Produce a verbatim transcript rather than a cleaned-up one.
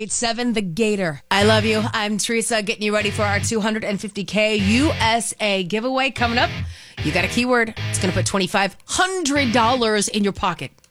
Seven, the Gator. I love you. I'm Teresa, getting you ready for our two hundred fifty K U S A giveaway coming up. You got a keyword. It's going to put two thousand five hundred dollars in your pocket.